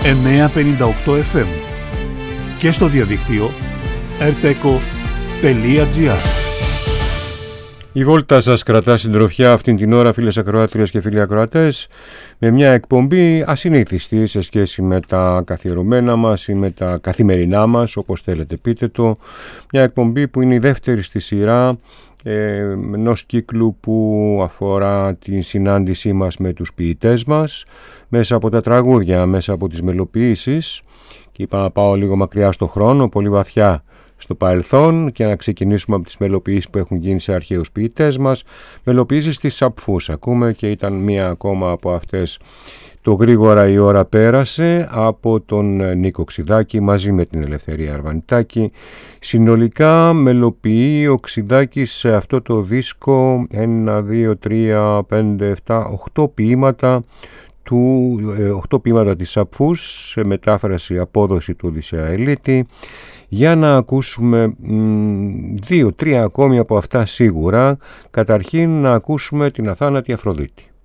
958 FM και στο διαδίκτυο rteco.gr. Η Βόλτα σας κρατά συντροφιά αυτήν την ώρα, φίλες ακροάτριες και φίλοι ακροατές, με μια εκπομπή ασυνήθιστη σε σχέση με τα καθιερωμένα μας ή με τα καθημερινά μας, όπως θέλετε πείτε το. Μια εκπομπή που είναι η δεύτερη στη σειρά ενός κύκλου που αφορά την συνάντησή μας με τους ποιητές μας μέσα από τα τραγούδια, μέσα από τις μελοποιήσεις, και είπα να πάω λίγο μακριά στο χρόνο, πολύ βαθιά στο παρελθόν, και να ξεκινήσουμε από τις μελοποιήσεις που έχουν γίνει σε αρχαίους ποιητές μας, μελοποιήσεις της Σαπφούς ακούμε, και ήταν μία ακόμα από αυτές. Το «Γρήγορα η ώρα πέρασε» από τον Νίκο Ξηδάκη μαζί με την Ελευθερία Αρβανιτάκη. Συνολικά μελοποιεί ο Ξηδάκης σε αυτό το δίσκο 1, 2, 3, 5, 7, 8 ποίηματα του 8 ποίηματα της Σαπφούς, σε μετάφραση απόδοση του Οδυσσέα Ελίτη, για να ακούσουμε 2-3 ακόμη από αυτά σίγουρα. Καταρχήν να ακούσουμε την αθάνατη Αφροδίτη.